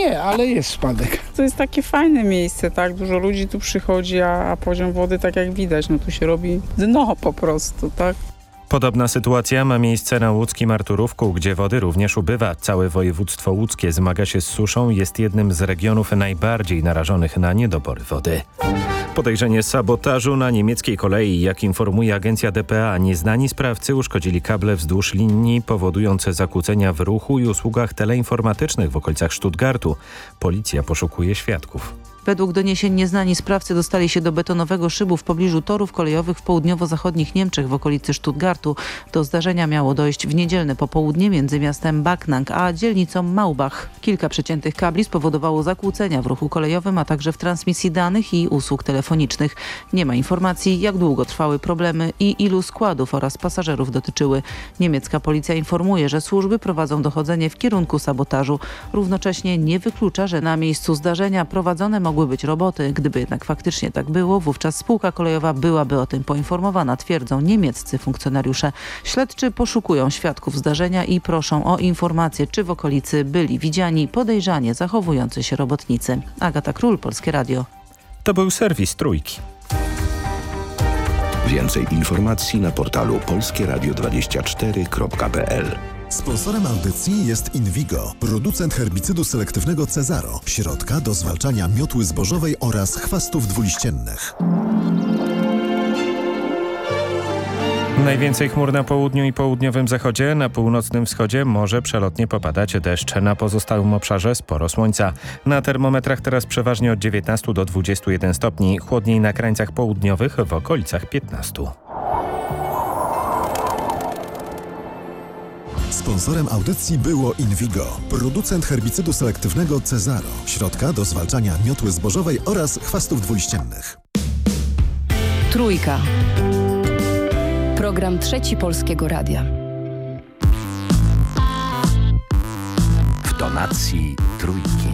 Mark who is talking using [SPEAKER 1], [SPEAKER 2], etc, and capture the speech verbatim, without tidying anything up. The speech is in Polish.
[SPEAKER 1] nie, ale jest spadek.
[SPEAKER 2] To jest takie fajne miejsce, tak? Dużo ludzi tu przychodzi, a, a poziom wody, tak jak widać, no tu się robi dno po prostu, tak?
[SPEAKER 3] Podobna sytuacja ma miejsce na łódzkim Arturówku, gdzie wody również ubywa. Całe województwo łódzkie zmaga się z suszą i jest jednym z regionów najbardziej narażonych na niedobory wody. Podejrzenie sabotażu na niemieckiej kolei. Jak informuje agencja D P A, nieznani sprawcy uszkodzili kable wzdłuż linii, powodujące zakłócenia w ruchu i usługach teleinformatycznych w okolicach Stuttgartu. Policja poszukuje świadków.
[SPEAKER 4] Według doniesień nieznani sprawcy dostali się do betonowego szybu w pobliżu torów kolejowych w południowo-zachodnich Niemczech w okolicy Stuttgartu. Do zdarzenia miało dojść w niedzielne popołudnie między miastem Backnang a dzielnicą Maubach. Kilka przeciętych kabli spowodowało zakłócenia w ruchu kolejowym, a także w transmisji danych i usług telefonicznych. Nie ma informacji, jak długo trwały problemy i ilu składów oraz pasażerów dotyczyły. Niemiecka policja informuje, że służby prowadzą dochodzenie w kierunku sabotażu. Równocześnie nie wyklucza, że na miejscu zdarzenia prowadzone mogą Mogły być roboty. Gdyby jednak faktycznie tak było, wówczas spółka kolejowa byłaby o tym poinformowana, twierdzą niemieccy funkcjonariusze. Śledczy poszukują świadków zdarzenia i proszą o informacje, czy w okolicy byli widziani podejrzanie zachowujący się robotnicy. Agata Król, Polskie Radio.
[SPEAKER 3] To był serwis Trójki.
[SPEAKER 5] Więcej informacji na portalu polskie radio dwadzieścia cztery kropka p l.
[SPEAKER 6] Sponsorem audycji jest Invigo, producent herbicydu selektywnego Cezaro, środka do zwalczania miotły zbożowej oraz chwastów dwuliściennych.
[SPEAKER 3] Najwięcej chmur na południu i południowym zachodzie, na północnym wschodzie może przelotnie popadać deszcz. Na pozostałym obszarze sporo słońca. Na termometrach teraz przeważnie od dziewiętnastu do dwudziestu jeden stopni, chłodniej na krańcach południowych w okolicach piętnastu.
[SPEAKER 6] Sponsorem audycji było Invigo, producent herbicydu selektywnego Cezaro, środka do zwalczania miotły zbożowej oraz chwastów dwuliściennych.
[SPEAKER 7] Trójka. Program Trzeci Polskiego Radia.
[SPEAKER 5] W tonacji Trójki.